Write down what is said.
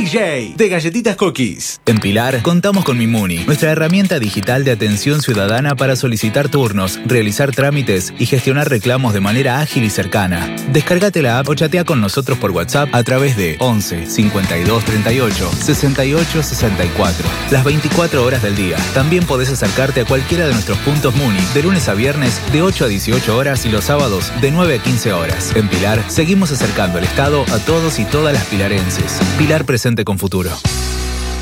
DJ de Galletitas Cookies. En Pilar contamos con Mimuni, nuestra herramienta digital de atención ciudadana para solicitar turnos, realizar trámites y gestionar reclamos de manera ágil y cercana. Descárgate la app o chatea con nosotros por WhatsApp a través de 11 52 38 68 64. Las 24 horas del día. También podés acercarte a cualquiera de nuestros puntos Muni de lunes a viernes de 8 a 18 horas y los sábados de 9 a 15 horas. En Pilar seguimos acercando el Estado a todos y todas las pilarenses. Pilar presente con futuro.